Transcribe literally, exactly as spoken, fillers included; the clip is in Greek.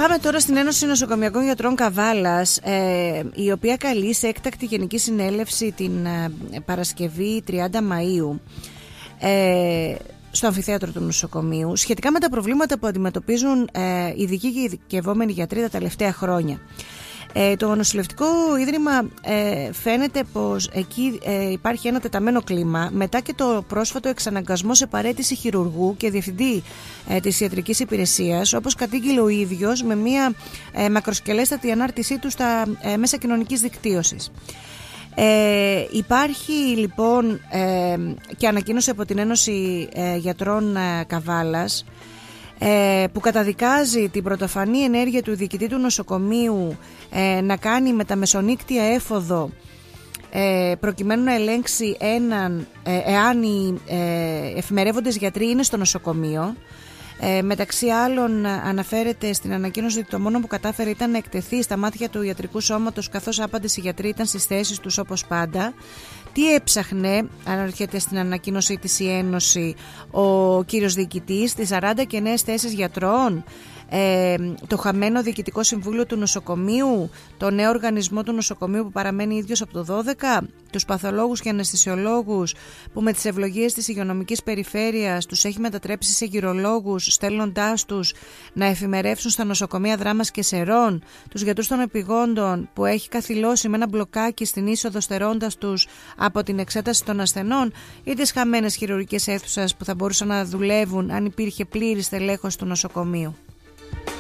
Πάμε τώρα στην Ένωση Νοσοκομιακών Γιατρών Καβάλας, ε, η οποία καλεί σε έκτακτη γενική συνέλευση την ε, Παρασκευή τριάντα Μαΐου ε, στο αμφιθέατρο του νοσοκομείου σχετικά με τα προβλήματα που αντιμετωπίζουν ε, ειδικοί και ειδικευόμενοι γιατροί τα τελευταία χρόνια. Ε, το νοσηλευτικό ίδρυμα ε, φαίνεται πως εκεί ε, υπάρχει ένα τεταμένο κλίμα μετά και το πρόσφατο εξαναγκασμό σε παραίτηση χειρουργού και διευθυντή ε, της ιατρικής υπηρεσίας, όπως κατήγγειλε ο ίδιος με μια ε, μακροσκελέστατη ανάρτησή του στα ε, μέσα κοινωνικής δικτύωσης. Ε, υπάρχει λοιπόν ε, και ανακοίνωση από την Ένωση ε, Γιατρών ε, Καβάλας ε, που καταδικάζει την πρωτοφανή ενέργεια του διοικητή του νοσοκομείου ε, να κάνει με τα μεσονύκτια έφοδο ε, προκειμένου να ελέγξει έναν, ε, εάν οι ε, εφημερεύοντες γιατροί είναι στο νοσοκομείο. Ε, μεταξύ άλλων αναφέρεται στην ανακοίνωση ότι το μόνο που κατάφερε ήταν να εκτεθεί στα μάτια του ιατρικού σώματος, καθώς άπαντες οι γιατροί ήταν στις θέσεις τους όπως πάντα. Τι έψαχνε, αναρωτιέται στην ανακοίνωσή της η Ένωση ο κύριος διοικητής, τις σαράντα και νέες θέσεις γιατρών, ε, το χαμένο διοικητικό συμβούλιο του νοσοκομείου, το νέο οργανισμό του νοσοκομείου που παραμένει ίδιος από το δώδεκα, τους παθολόγους και αναισθησιολόγους που με τις ευλογίες της υγειονομικής περιφέρειας τους έχει μετατρέψει σε γυρολόγους, στέλνοντάς τους να εφημερεύσουν στα νοσοκομεία Δράμας και Σερών, τους γιατρούς των επιγόντων που έχει καθυλώσει με ένα μπλοκάκι στην είσοδο στερώντας τους από την εξέταση των ασθενών, ή τις χαμένες χειρουργικές αίθουσες που θα μπορούσαν να δουλεύουν αν υπήρχε πλήρης τελέχος του νοσοκομείου.